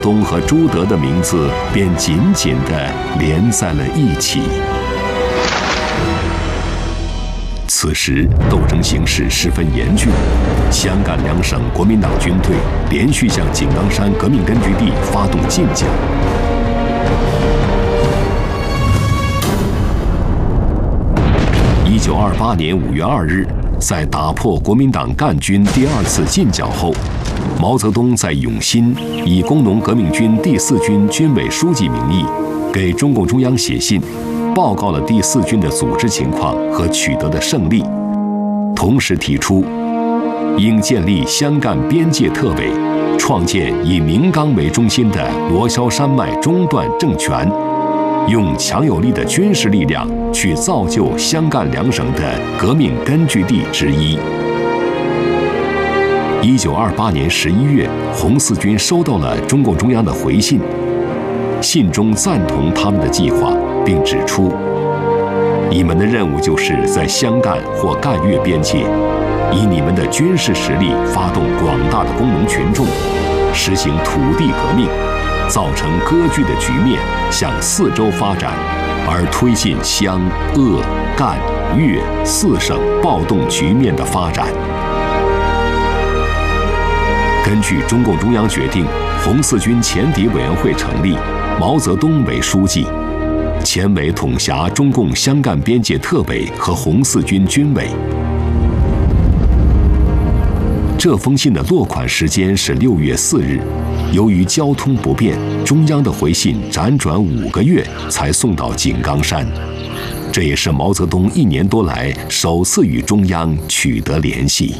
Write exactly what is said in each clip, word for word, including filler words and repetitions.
东和朱德的名字便紧紧地连在了一起。此时斗争形势十分严峻，湘赣两省国民党军队连续向井冈山革命根据地发动进剿。一九二八年五月二日，在打破国民党赣军第二次进剿后，毛泽东在永新以工农革命军第四军军委书记名义，给中共中央写信，报告了第四军的组织情况和取得的胜利，同时提出应建立湘赣边界特委，创建以明纲为中心的罗霄山脉中段政权，用强有力的军事力量去造就湘赣两省的革命根据地之一。一九二八年十一月，红四军收到了中共中央的回信，信中赞同他们的计划，并指出，你们的任务就是在湘赣或赣粤边界，以你们的军事实力发动广大的工农群众，实行土地革命，造成割据的局面向四周发展，而推进湘、鄂、赣、粤四省暴动局面的发展。根据中共中央决定，红四军前敌委员会成立，毛泽东为书记，前委统辖中共湘赣边界特委和红四军军委。这封信的落款时间是六月四日，由于交通不便，中央的回信辗转五个月才送到井冈山。这也是毛泽东一年多来首次与中央取得联系。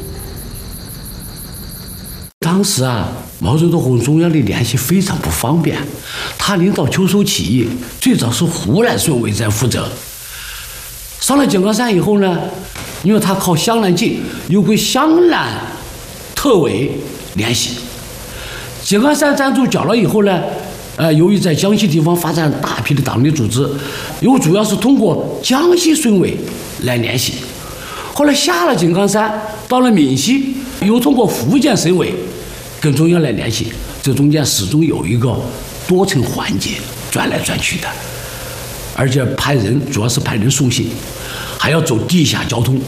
当时啊，毛泽东和中央的联系非常不方便。他领导秋收起义，最早是湖南省委在负责。上了井冈山以后呢，因为他靠湘南近，又跟湘南特委联系。井冈山站住脚了以后呢，呃，由于在江西地方发展大批的党的组织，又主要是通过江西省委来联系。后来下了井冈山，到了闽西，又通过福建省委跟中央来联系，这中间始终有一个多层环节转来转去的，而且派人主要是派人送信，还要走地下交通。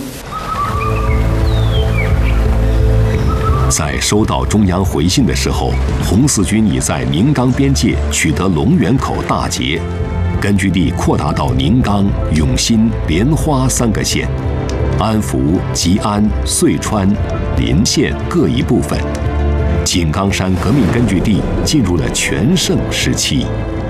在收到中央回信的时候，红四军已在宁冈边界取得龙源口大捷，根据地扩大到宁冈、永新、莲花三个县，安福、吉安、遂川、临县各一部分。井冈山革命根据地进入了全盛时期。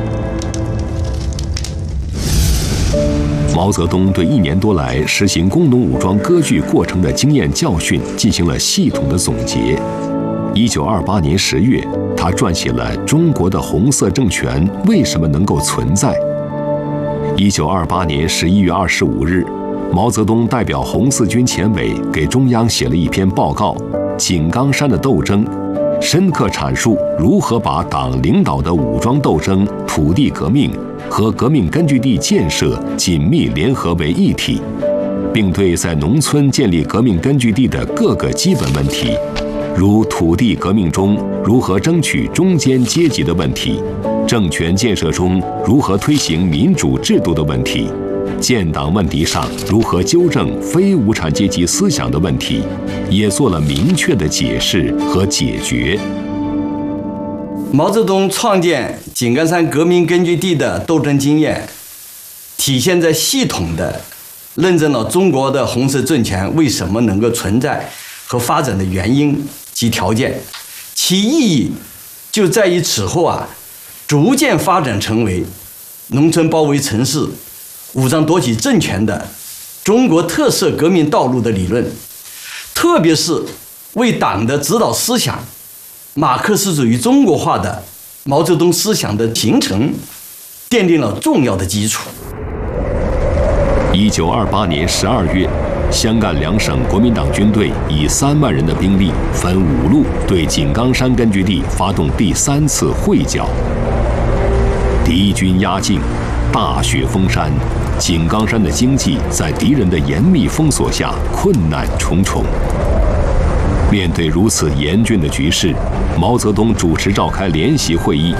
毛泽东对一年多来实行工农武装割据过程的经验教训进行了系统的总结。一九二八年十月，他撰写了《中国的红色政权为什么能够存在》。一九二八年十一月二十五日，毛泽东代表红四军前委给中央写了一篇报告《井冈山的斗争》，深刻阐述如何把党领导的武装斗争、土地革命和革命根据地建设紧密联合为一体，并对在农村建立革命根据地的各个基本问题，如土地革命中如何争取中间阶级的问题，政权建设中如何推行民主制度的问题，建党问题上如何纠正非无产阶级思想的问题，也做了明确的解释和解决。 毛泽东创建井冈山革命根据地的斗争经验，体现在系统的认证了中国的红色政权为什么能够存在和发展的原因及条件，其意义就在于此后啊，逐渐发展成为农村包围城市、武装夺取政权的中国特色革命道路的理论，特别是为党的指导思想马克思主义中国化的毛泽东思想的形成奠定了重要的基础。 一九二八年十二月，湘赣两省国民党军队以三万人的兵力，分五路对井冈山根据地发动第三次会剿。敌军压境，大雪封山，井冈山的经济在敌人的严密封锁下困难重重。面对如此严峻的局势，毛泽东主持召开联席会议，